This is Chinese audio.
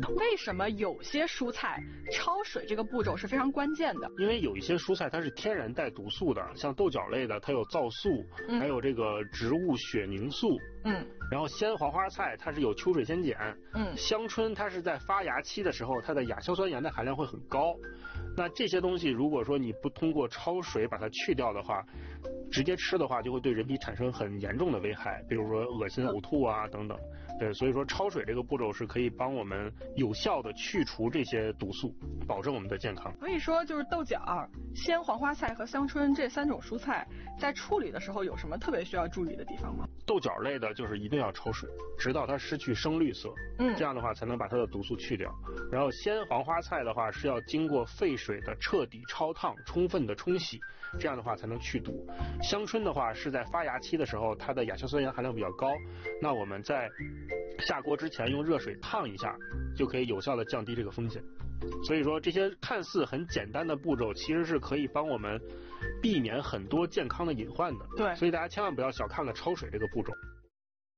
为什么有些蔬菜焯水这个步骤是非常关键的？ 因为有一些蔬菜它是天然带毒素的，像豆角类的，它有皂素，还有这个植物血凝素。然后鲜黄花菜它是有秋水仙碱。香椿它是在发芽期的时候，它的亚硝酸盐的含量会很高。那这些东西如果说你不通过焯水把它去掉的话，直接吃的话就会对人体产生很严重的危害，比如说恶心、呕吐啊等等。对，所以说焯水这个步骤是可以帮我们有效的去除这些毒素，保证我们的健康。 所以说就是豆角、鲜黄花菜和香椿这3种蔬菜在处理的时候有什么特别需要注意的地方吗？ 豆角类的就是一定要焯水，直到它失去深绿色，这样的话才能把它的毒素去掉。然后鲜黄花菜的话是要经过沸水的彻底焯烫，充分的冲洗，这样的话才能去毒。香椿的话是在发芽期的时候，它的亚硝酸盐含量比较高，那我们在下锅之前用热水烫一下，就可以有效的降低这个风险。所以说这些看似很简单的步骤，其实是可以帮我们避免很多健康的隐患的。 对， 所以大家千万不要小看了焯水这个步骤。